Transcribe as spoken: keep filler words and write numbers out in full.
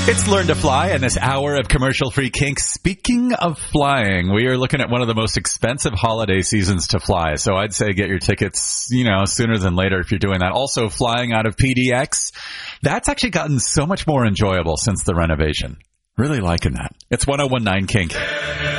It's Learn to Fly in this hour of commercial-free kink. Speaking of flying, we are looking at one of the most expensive holiday seasons to fly. So I'd say get your tickets, you know, sooner than later if you're doing that. Also, flying out of P D X, that's actually gotten so much more enjoyable since the renovation. Really liking that. It's one oh one nine Kink.